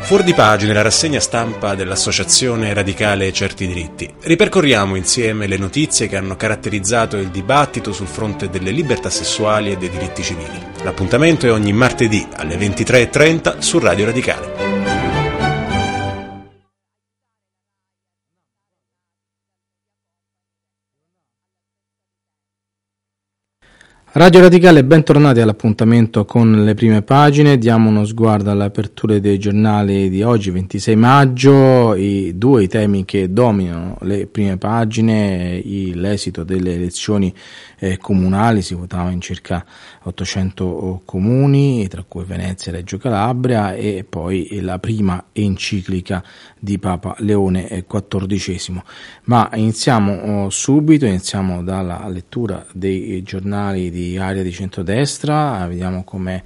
Fuori di pagina, la rassegna stampa dell'Associazione Radicale Certi Diritti. Ripercorriamo insieme le notizie che hanno caratterizzato il dibattito sul fronte delle libertà sessuali e dei diritti civili. L'appuntamento è ogni martedì alle 23:30 su Radio Radicale. Radio Radicale, bentornati all'appuntamento con le prime pagine. Diamo uno sguardo alle aperture dei giornali di oggi, 26 maggio, i temi che dominano le prime pagine, l'esito delle elezioni comunali. Si votava in circa 800 comuni, tra cui Venezia e Reggio Calabria, e poi la prima enciclica di Papa Leone XIV. Ma iniziamo dalla lettura dei giornali di area di centrodestra. Vediamo come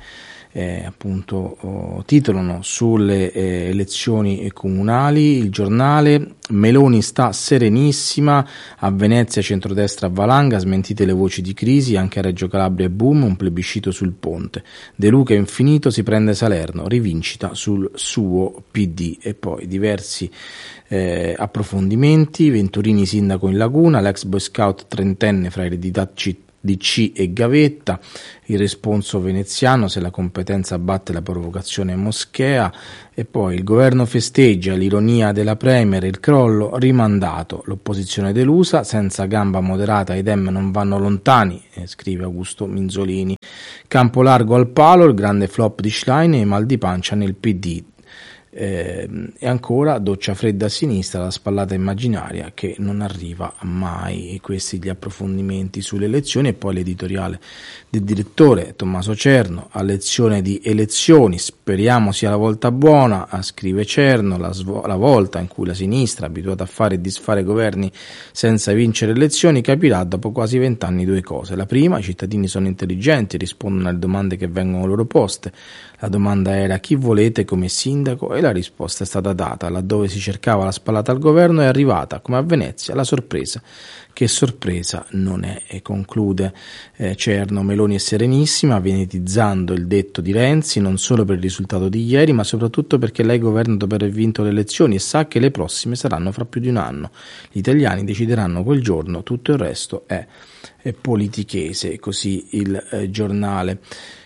titolano sulle elezioni comunali. Il giornale: Meloni sta serenissima, a Venezia centrodestra valanga, smentite le voci di crisi, anche a Reggio Calabria boom, un plebiscito sul ponte. De Luca infinito, si prende Salerno, rivincita sul suo PD. E poi diversi approfondimenti. Venturini sindaco in Laguna, l'ex boy scout trentenne fra eredità DC e gavetta, il responso veneziano, se la competenza batte la provocazione moschea. E poi il governo festeggia, l'ironia della premier, il crollo rimandato, l'opposizione delusa, senza gamba moderata i Dem non vanno lontani, scrive Augusto Minzolini. Campo largo al palo, il grande flop di Schlein e i mal di pancia nel PD. E ancora doccia fredda a sinistra, la spallata immaginaria che non arriva mai. E questi gli approfondimenti sulle elezioni. E poi l'editoriale del direttore Tommaso Cerno: a lezione di elezioni, speriamo sia la volta buona, scrive Cerno, la volta in cui la sinistra, abituata a fare e disfare governi senza vincere elezioni, capirà dopo quasi 20 anni due cose. La prima: i cittadini sono intelligenti, rispondono alle domande che vengono loro poste. La domanda era: chi volete come sindaco? E la risposta è stata data. Laddove si cercava la spallata al governo è arrivata, come a Venezia, la sorpresa. Che sorpresa non è. E conclude Cerno: Meloni è serenissima, venetizzando il detto di Renzi, non solo per il risultato di ieri, ma soprattutto perché lei governa dopo aver vinto le elezioni e sa che le prossime saranno fra più di un anno. Gli italiani decideranno quel giorno, tutto il resto è politichese. Così il giornale.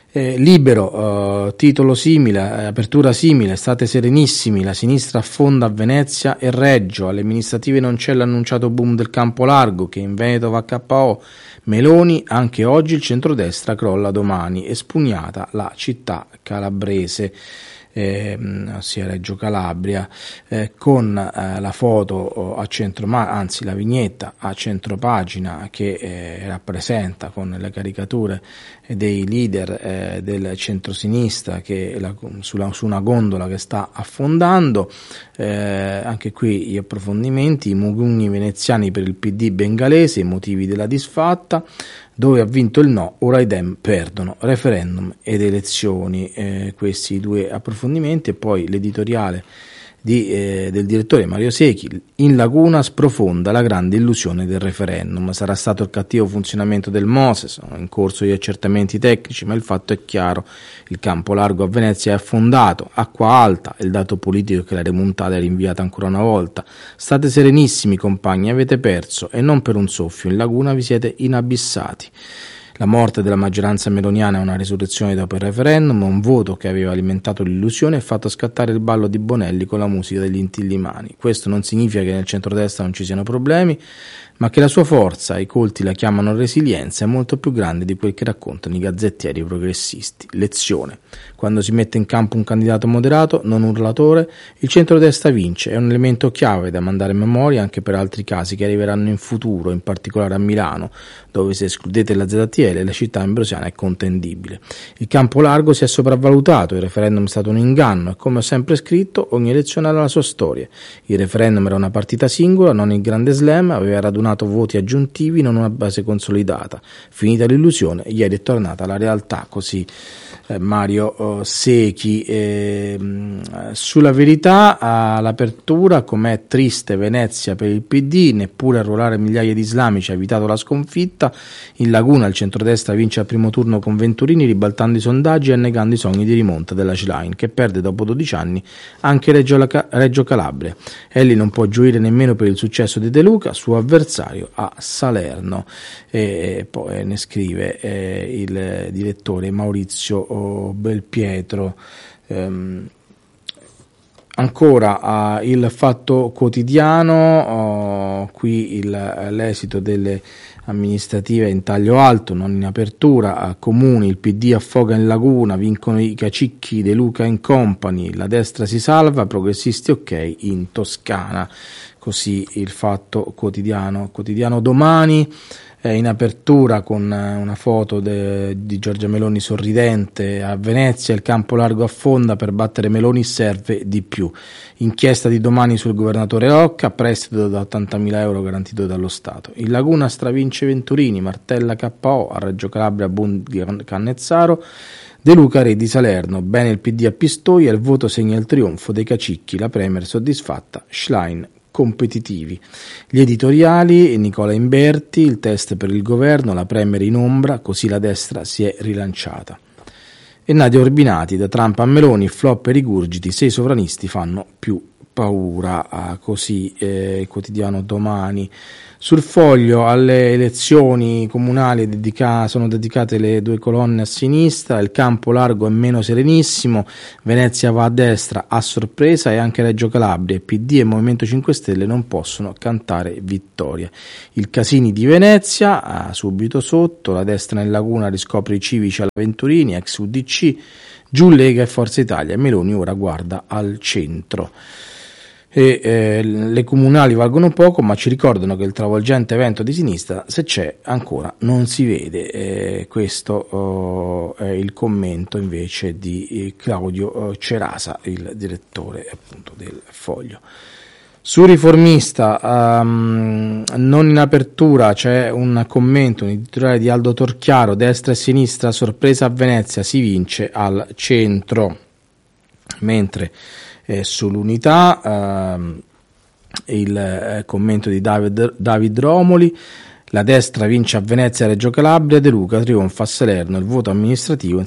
Libero, titolo simile, apertura simile: state serenissimi, la sinistra affonda a Venezia e Reggio, alle amministrative non c'è l'annunciato boom del campo largo che in Veneto va KO. Meloni, anche oggi il centrodestra crolla domani, espugnata la città calabrese, ossia Reggio Calabria, con la foto a la vignetta a centropagina che rappresenta con le caricature dei leader del centrosinistra che su una gondola che sta affondando. Anche qui gli approfondimenti: i mugugni veneziani per il PD bengalese, i motivi della disfatta. Dove ha vinto il no, ora i Dem perdono, referendum ed elezioni. Questi i due approfondimenti. E poi l'editoriale del direttore Mario Secchi: in Laguna sprofonda la grande illusione del referendum, sarà stato il cattivo funzionamento del MOSE, sono in corso gli accertamenti tecnici, ma il fatto è chiaro: il campo largo a Venezia è affondato, acqua alta, il dato politico è che la remontata è rinviata ancora una volta. State serenissimi compagni, avete perso e non per un soffio, in Laguna vi siete inabissati. La morte della maggioranza meloniana è una risurrezione dopo il referendum, un voto che aveva alimentato l'illusione e fatto scattare il ballo di Bonelli con la musica degli Intillimani. Questo non significa che nel centrodestra non ci siano problemi, ma che la sua forza, i colti la chiamano resilienza, è molto più grande di quel che raccontano i gazzettieri progressisti. Lezione: quando si mette in campo un candidato moderato, non urlatore, il centrodestra vince. È un elemento chiave da mandare a memoria anche per altri casi che arriveranno in futuro, in particolare a Milano, dove se escludete la ZTL la città ambrosiana è contendibile. Il campo largo si è sopravvalutato, il referendum è stato un inganno e, come ho sempre scritto, ogni elezione ha la sua storia. Il referendum era una partita singola, non il grande slam, aveva radunato voti aggiuntivi, non una base consolidata. Finita l'illusione, ieri è tornata la realtà. Così Mario Secchi. Sulla Verità, all'apertura: com'è triste Venezia per il PD, neppure arruolare migliaia di islamici ha evitato la sconfitta. In Laguna il centrodestra centrodestra vince al primo turno con Venturini, ribaltando i sondaggi e annegando i sogni di rimonta della Schlein, che perde dopo 12 anni anche Reggio Calabria. Elli non può gioire nemmeno per il successo di De Luca, suo avversario a Salerno. E poi ne scrive il direttore Maurizio Belpietro. Ancora il Fatto Quotidiano, qui l'esito delle amministrative in taglio alto, non in apertura, comuni, il PD affoga in laguna, vincono i cacicchi, De Luca in company, la destra si salva, progressisti ok in Toscana. Così il Fatto Quotidiano. Quotidiano Domani, in apertura con una foto di Giorgia Meloni sorridente. A Venezia il campo largo affonda, per battere Meloni serve di più. Inchiesta di Domani sul governatore Rocca, prestito da 80.000 euro garantito dallo Stato. Il Laguna stravince Venturini, martella KO, a Reggio Calabria boom di Cannezzaro. De Luca re di Salerno, bene il PD a Pistoia, il voto segna il trionfo dei cacicchi, la Premier soddisfatta, Schlein competitivi. Gli editoriali, Nicola Imberti, il test per il governo, la Premier in ombra, così la destra si è rilanciata. E Nadia Urbinati, da Trump a Meloni, flop e rigurgiti, se i sovranisti fanno più paura, così il quotidiano Domani. Sul Foglio, alle elezioni comunali sono dedicate le due colonne a sinistra, il campo largo è meno serenissimo, Venezia va a destra a sorpresa e anche Reggio Calabria, PD e Movimento 5 Stelle non possono cantare vittoria. Il Casini di Venezia, subito sotto, la destra nel Laguna riscopre i civici alla Venturini, ex UDC, giù Lega e Forza Italia, Meloni ora guarda al centro. Le comunali valgono poco, ma ci ricordano che il travolgente evento di sinistra, se c'è, ancora non si vede. Questo è il commento invece di Claudio Cerasa, il direttore appunto del Foglio. Su Riformista, non in apertura, c'è un commento, un editoriale di Aldo Torchiaro, destra e sinistra, sorpresa a Venezia, si vince al centro, mentre sull'Unità il commento di David Romoli, la destra vince a Venezia e Reggio Calabria, De Luca trionfa a Salerno, il voto amministrativo in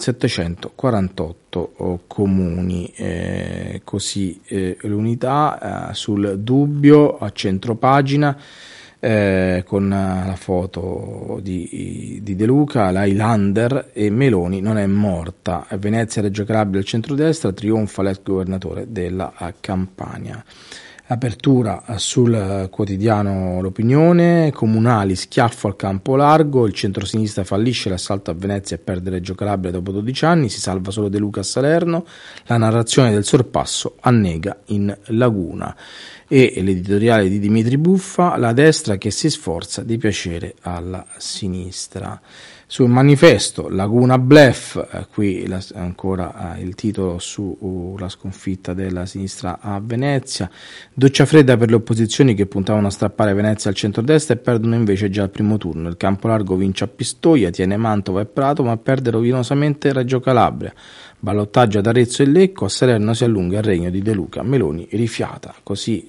748 comuni. Così l'Unità sul Dubbio a centropagina, con la foto di De Luca, la Highlander e Meloni non è morta. A Venezia, Reggio Calabria, il centrodestra, trionfa l'ex governatore della Campania. Apertura sul quotidiano L'Opinione, comunali, schiaffo al campo largo, il centrosinistra fallisce l'assalto a Venezia e perde Reggio Calabria dopo 12 anni, si salva solo De Luca a Salerno, la narrazione del sorpasso annega in Laguna. E l'editoriale di Dimitri Buffa, la destra che si sforza di piacere alla sinistra. Sul Manifesto, Laguna bluff, qui ancora il titolo sulla sconfitta della sinistra a Venezia, doccia fredda per le opposizioni che puntavano a strappare Venezia al centrodestra e perdono invece già al primo turno. Il campo largo vince a Pistoia, tiene Mantova e Prato, ma perde rovinosamente Reggio Calabria. Ballottaggio ad Arezzo e Lecco, a Salerno si allunga il regno di De Luca, Meloni rifiata. Così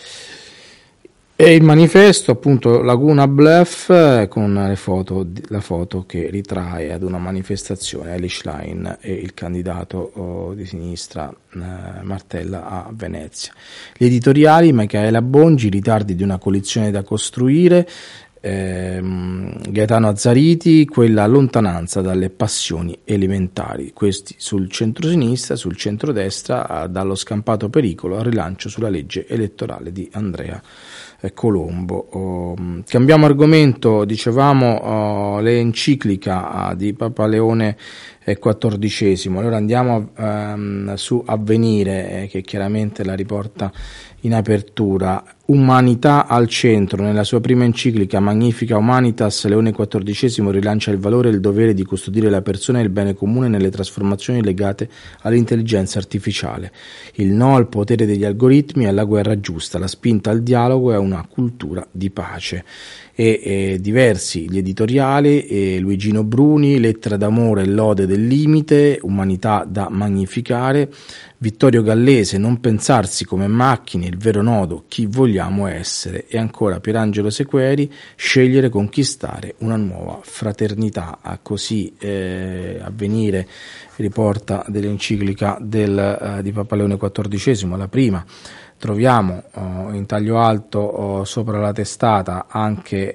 e il Manifesto, appunto, Laguna bluff, con la foto che ritrae ad una manifestazione Elly Schlein e il candidato di sinistra Martella a Venezia. Gli editoriali, Michaela Bongi, i ritardi di una coalizione da costruire, Gaetano Azzariti, quella lontananza dalle passioni elementari. Questi sul centro-sinistra, sul centrodestra, dallo scampato pericolo al rilancio sulla legge elettorale di Andrea Colombo. Cambiamo argomento, dicevamo l'enciclica di Papa Leone XIV. Allora andiamo su Avvenire, che chiaramente la riporta in apertura. Umanità al centro. Nella sua prima enciclica Magnifica Humanitas, Leone XIV rilancia il valore e il dovere di custodire la persona e il bene comune nelle trasformazioni legate all'intelligenza artificiale. Il no al potere degli algoritmi e alla guerra giusta, la spinta al dialogo e a una cultura di pace. E diversi gli editoriali, Luigino Bruni, lettera d'amore e lode del limite, umanità da magnificare. Vittorio Gallese, non pensarsi come macchine, il vero nodo, chi vogliamo essere. E ancora Pierangelo Sequeri, scegliere, conquistare una nuova fraternità. Così Avvenire riporta dell'enciclica di Papa Leone XIV, la prima. Troviamo in taglio alto sopra la testata anche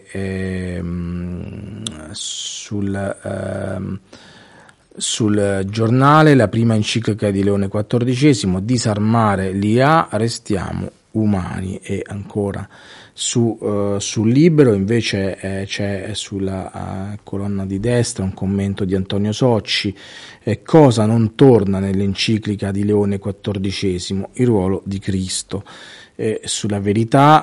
sul giornale la prima enciclica di Leone XIV, disarmare l'IA, restiamo umani. E ancora sul Libero invece c'è sulla colonna di destra un commento di Antonio Socci. Cosa non torna nell'enciclica di Leone XIV? Il ruolo di Cristo. Sulla Verità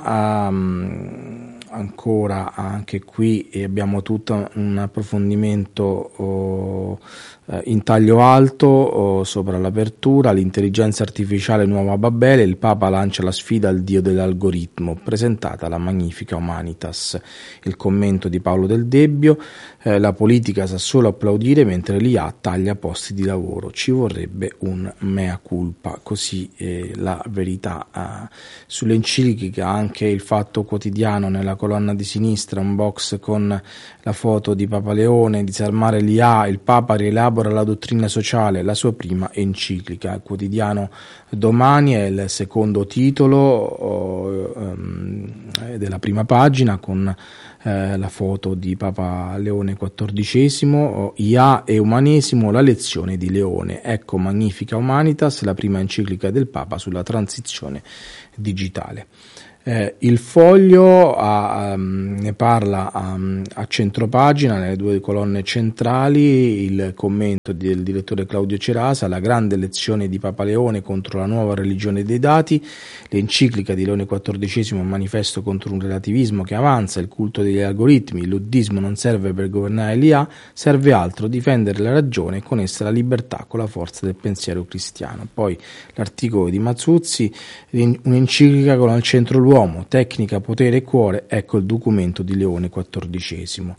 ancora anche qui abbiamo tutto un approfondimento in taglio alto sopra l'apertura. L'intelligenza artificiale nuova Babele, il Papa lancia la sfida al dio dell'algoritmo, presentata la Magnifica Humanitas. Il commento di Paolo Del Debbio, la politica sa solo applaudire mentre l'IA taglia posti di lavoro, ci vorrebbe un mea culpa. Così la Verità. Sull'enciclica anche il Fatto Quotidiano, nella colonna di sinistra un box con la foto di Papa Leone, disarmare l'IA, il Papa rielabora la dottrina sociale, la sua prima enciclica. Il quotidiano Domani è il secondo titolo della prima pagina con la foto di Papa Leone XIV, IA e umanesimo, la lezione di Leone. Ecco Magnifica Humanitas, la prima enciclica del Papa sulla transizione digitale. Il Foglio ne parla a centropagina, nelle due colonne centrali, il commento del direttore Claudio Cerasa, la grande lezione di Papa Leone contro la nuova religione dei dati, l'enciclica di Leone XIV, un manifesto contro un relativismo che avanza, il culto degli algoritmi, il luddismo non serve per governare l'IA, serve altro, difendere la ragione e con essa la libertà con la forza del pensiero cristiano. Poi l'articolo di Mazzuzzi, un'enciclica con al centro l'uomo, tecnica, potere e cuore, ecco il documento di Leone XIV.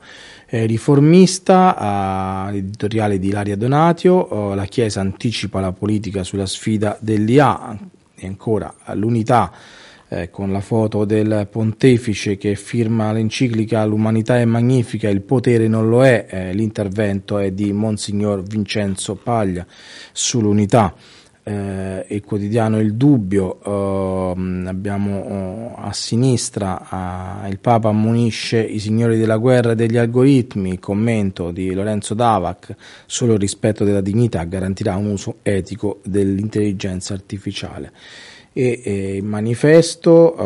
Riformista, l'editoriale di Ilaria Donatio, la Chiesa anticipa la politica sulla sfida dell'IA. E ancora l'Unità, con la foto del pontefice che firma l'enciclica l'umanità è magnifica, il potere non lo è. L'intervento è di Monsignor Vincenzo Paglia sull'Unità. Il quotidiano Il Dubbio, abbiamo a sinistra il Papa ammonisce i signori della guerra e degli algoritmi, commento di Lorenzo Davac, solo il rispetto della dignità garantirà un uso etico dell'intelligenza artificiale. E il manifesto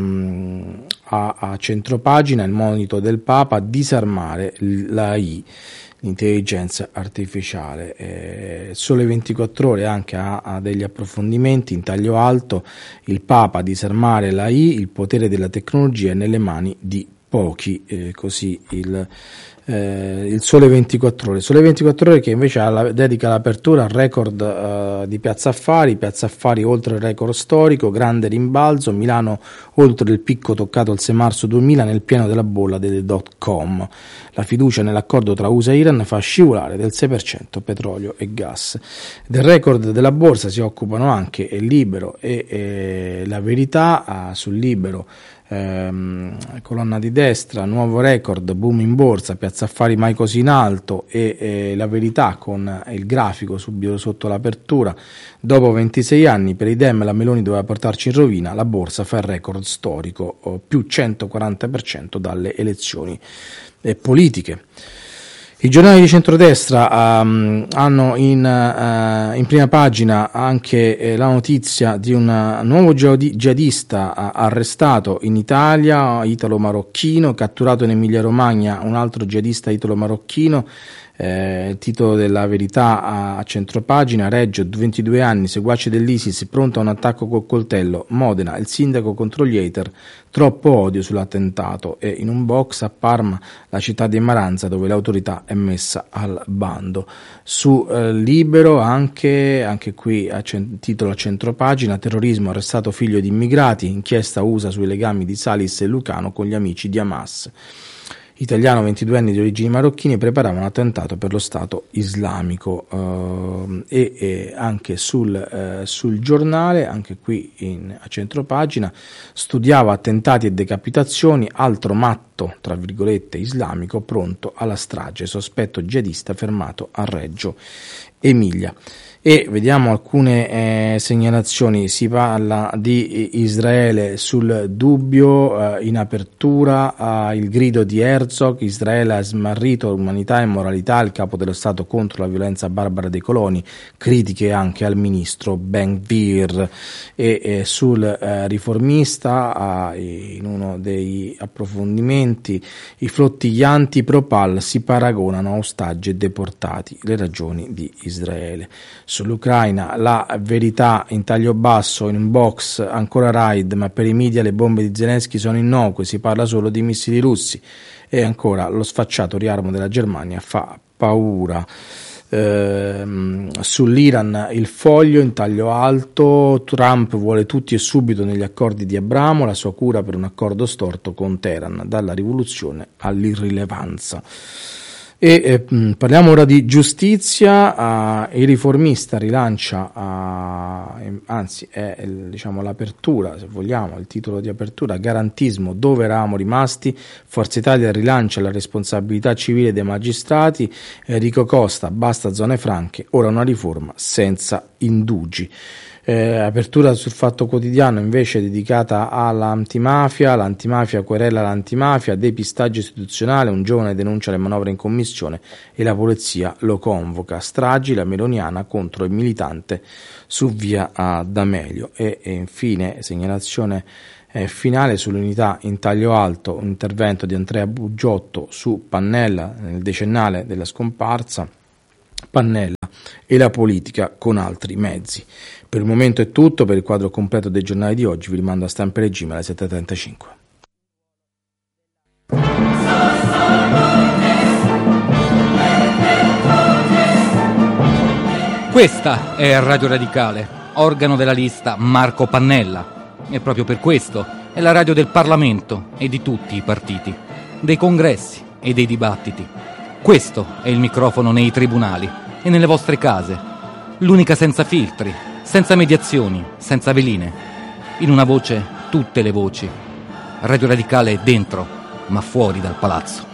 a centropagina il monito del Papa, disarmare l'AI, l'intelligenza artificiale. Sole 24 Ore anche ha degli approfondimenti in taglio alto, il Papa, disarmare l'AI, il potere della tecnologia è nelle mani di pochi, così il Sole 24 Ore. Sole 24 Ore che invece dedica l'apertura al record di Piazza Affari oltre il record storico, grande rimbalzo, Milano oltre il picco toccato il 6 marzo 2000 nel pieno della bolla delle .com. La fiducia nell'accordo tra USA e Iran fa scivolare del 6% petrolio e gas. Del record della borsa si occupano anche il Libero e la Verità. Sul Libero, colonna di destra, nuovo record, boom in borsa, Piazza Affari mai così in alto, e la Verità con il grafico subito sotto l'apertura, dopo 26 anni per i Dem la Meloni doveva portarci in rovina, la borsa fa il record storico, più 140% dalle elezioni politiche. I giornali di centrodestra hanno in prima pagina anche la notizia di un nuovo jihadista arrestato in Italia, italo-marocchino, catturato in Emilia-Romagna un altro jihadista italo-marocchino. Il titolo della Verità a centropagina, Reggio, 22 anni, seguace dell'ISIS, pronto a un attacco col coltello, Modena, il sindaco contro gli hater, troppo odio sull'attentato. E in un box a Parma, la città di Maranza, dove l'autorità è messa al bando. Su Libero anche qui titolo a centropagina, terrorismo, arrestato figlio di immigrati, inchiesta USA sui legami di Salis e Lucano con gli amici di Hamas. italiano 22 anni di origini marocchine, preparava un attentato per lo Stato islamico. E anche sul giornale, anche qui a centropagina, studiava attentati e decapitazioni, altro matto tra virgolette islamico pronto alla strage, sospetto jihadista fermato a Reggio Emilia. E vediamo alcune segnalazioni. Si parla di Israele sul dubbio, in apertura il grido di Herzog: Israele ha smarrito umanità e moralità, il capo dello Stato contro la violenza barbara dei coloni, critiche anche al ministro Ben-Gvir. E sul Riformista, in uno dei approfondimenti, i flottiglianti pro-Pal si paragonano a ostaggi e deportati, le ragioni di Israele. Sull'Ucraina, La Verità in taglio basso, in un box, ancora raid, ma per i media le bombe di Zelensky sono innocue, si parla solo di missili russi. E ancora, lo sfacciato riarmo della Germania fa paura. Sull'Iran, Il Foglio in taglio alto: Trump vuole tutti e subito negli accordi di Abramo, la sua cura per un accordo storto con Teheran, dalla rivoluzione all'irrilevanza. E parliamo ora di giustizia. Il Riformista rilancia, anzi è l'apertura, se vogliamo, il titolo di apertura: garantismo, dove eravamo rimasti, Forza Italia rilancia la responsabilità civile dei magistrati, Enrico Costa, basta zone franche, ora una riforma senza indugi. Apertura sul Fatto Quotidiano invece dedicata all'antimafia: l'antimafia querela l'antimafia, depistaggio istituzionale, un giovane denuncia le manovre in commissione e la polizia lo convoca, stragi, la meloniana contro il militante su via D'Amelio. E infine segnalazione finale sull'Unità in taglio alto, un intervento di Andrea Bugiotto su Pannella nel decennale della scomparsa, Pannella e la politica con altri mezzi. Per il momento è tutto. Per il quadro completo dei giornali di oggi vi rimando a Stampa e Regime alle 7:35. Questa è Radio Radicale, organo della lista Marco Pannella, e proprio per questo è la radio del Parlamento e di tutti i partiti, dei congressi e dei dibattiti. Questo è il microfono nei tribunali e nelle vostre case, l'unica senza filtri, senza mediazioni, senza veline. In una voce, tutte le voci. Radio Radicale è dentro, ma fuori dal palazzo.